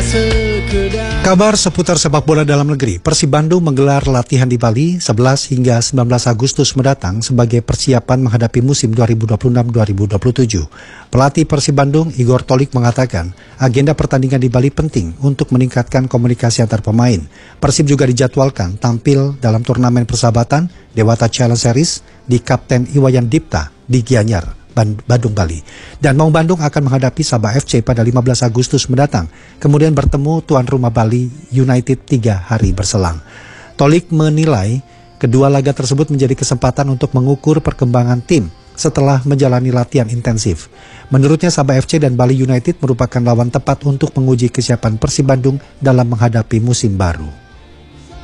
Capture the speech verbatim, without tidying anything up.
Kabar seputar sepak bola dalam negeri. Persib Bandung menggelar latihan di Bali sebelas hingga sembilan belas Agustus mendatang sebagai persiapan menghadapi musim dua ribu dua puluh enam dua ribu dua puluh tujuh. Pelatih Persib Bandung, Igor Tolik, mengatakan agenda pertandingan di Bali penting untuk meningkatkan komunikasi antar pemain. Persib juga dijadwalkan tampil dalam turnamen persahabatan Dewata Challenge Series di Kapten Iwayan Dipta di Gianyar, Bandung, Bali. Dan Maung Bandung akan menghadapi Sabah F C pada lima belas Agustus mendatang, kemudian bertemu tuan rumah Bali United tiga hari berselang. Tolik menilai kedua laga tersebut menjadi kesempatan untuk mengukur perkembangan tim setelah menjalani latihan intensif. Menurutnya Sabah F C dan Bali United merupakan lawan tepat untuk menguji kesiapan Persib Bandung dalam menghadapi musim baru.